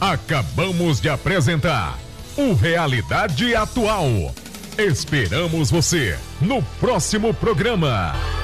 Acabamos de apresentar o Realidade Atual. Esperamos você no próximo programa.